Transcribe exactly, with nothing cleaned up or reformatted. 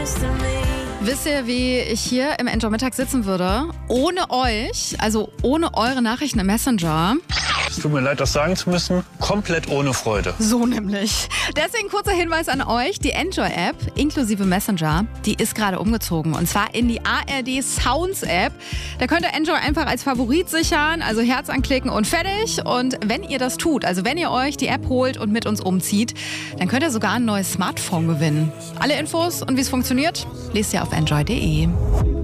Wisst ihr, wie ich hier im Enjoy Mittag sitzen würde? Ohne euch, also ohne eure Nachrichten im Messenger. Es tut mir leid, das sagen zu müssen. Komplett ohne Freude. So nämlich. Deswegen kurzer Hinweis an euch. Die Enjoy-App inklusive Messenger, die ist gerade umgezogen. Und zwar in die A R D Sounds-App. Da könnt ihr Enjoy einfach als Favorit sichern, also Herz anklicken und fertig. Und wenn ihr das tut, also wenn ihr euch die App holt und mit uns umzieht, dann könnt ihr sogar ein neues Smartphone gewinnen. Alle Infos und wie es funktioniert, lest ihr auf enjoy punkt de.